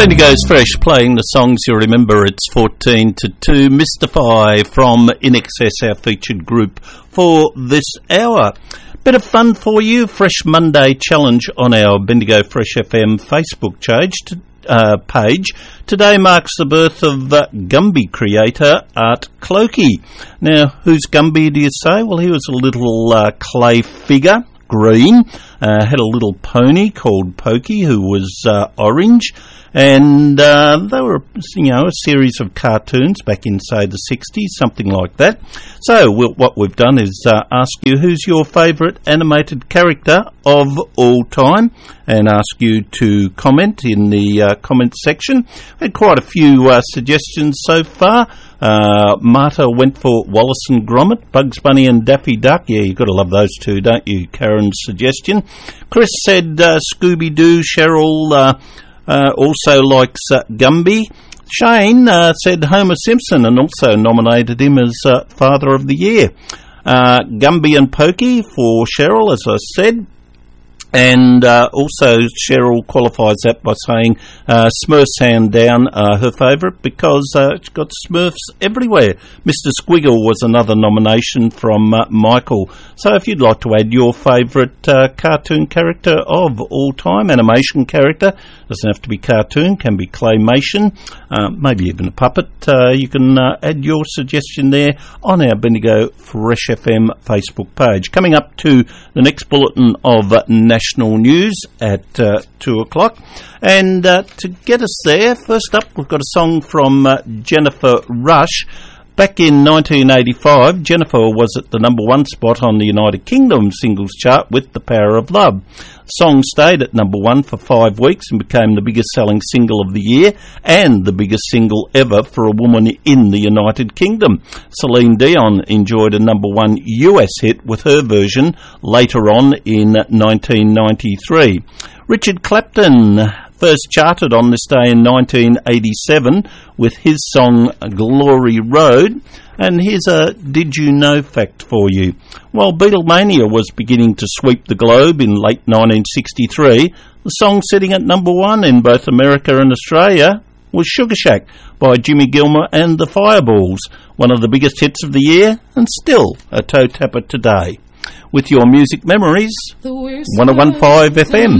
Bendigo's Fresh, playing the songs you remember. It's 14 to 2. Mystify from In Excess, our featured group for this hour. Bit of fun for you. Fresh Monday challenge on our Bendigo Fresh FM Facebook page. Today marks the birth of Gumby creator Art Clokey. Now, who's Gumby, do you say? Well, he was a little clay figure, green, had a little pony called Pokey who was orange. And they were, a series of cartoons back in, say, the 60s, something like that. So what we've done is ask you who's your favourite animated character of all time, and ask you to comment in the comment section. We had quite a few suggestions so far. Marta went for Wallace and Gromit, Bugs Bunny and Daffy Duck. Yeah, you've got to love those two, don't you? Karen's suggestion. Chris said Scooby-Doo. Cheryl also likes Gumby. Shane said Homer Simpson and also nominated him as Father of the Year. Gumby and Pokey for Cheryl, as I said. And also Cheryl qualifies that by saying Smurfs hand down her favourite because it's got Smurfs everywhere. Mr. Squiggle was another nomination from Michael. So if you'd like to add your favourite cartoon character of all time, animation character, doesn't have to be cartoon, can be claymation, maybe even a puppet, you can add your suggestion there on our Bendigo Fresh FM Facebook page. Coming up to the next bulletin of national news at 2 o'clock. And to get us there, first up, we've got a song from Jennifer Rush. Back in 1985, Jennifer was at the number one spot on the United Kingdom singles chart with The Power of Love. The song stayed at number one for 5 weeks and became the biggest selling single of the year and the biggest single ever for a woman in the United Kingdom. Celine Dion enjoyed a number one US hit with her version later on in 1993. Richard Clapton first charted on this day in 1987 with his song Glory Road. And here's a Did You Know fact for you. While Beatlemania was beginning to sweep the globe in late 1963, the song sitting at number one in both America and Australia was Sugar Shack by Jimmy Gilmer and the Fireballs, one of the biggest hits of the year and still a toe tapper today. With your music memories, 101.5 FM.